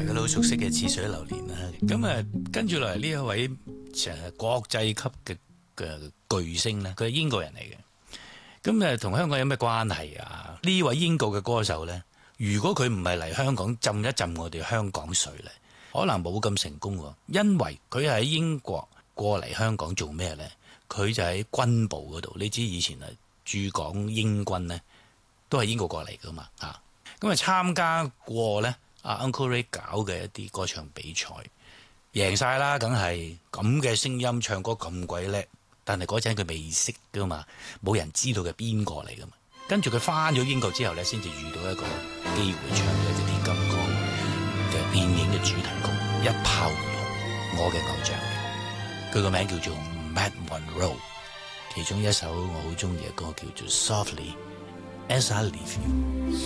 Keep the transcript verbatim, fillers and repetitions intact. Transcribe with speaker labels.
Speaker 1: 大家都好熟悉嘅《似水流年》啦。咁啊，跟住落嚟呢一位誒國際級嘅嘅巨星咧，佢係英國人嚟嘅。咁誒同香港有咩關係啊？呢位英國嘅歌手咧，如果佢唔係嚟香港浸一浸我哋香港水咧，可能冇咁成功喎。因為佢係喺英國過嚟香港做咩咧？佢就喺軍部嗰度。你知以前啊駐港英軍咧都係英國過嚟噶嘛嚇。咁啊參加過咧阿 Uncle Ray 搞嘅一啲歌唱比賽，贏晒啦，梗係咁嘅聲音，唱歌咁鬼叻。但係嗰陣佢未識噶嘛，冇人知道佢邊個嚟噶嘛。跟住佢翻咗英國之後咧，先至遇到一個機會唱嘅一啲金歌嘅電影嘅主題曲《一炮而紅》，我嘅偶像嚟。佢個名叫做 Matt Monro， 其中一首我好中意嘅歌叫做 Softly As I Leave You。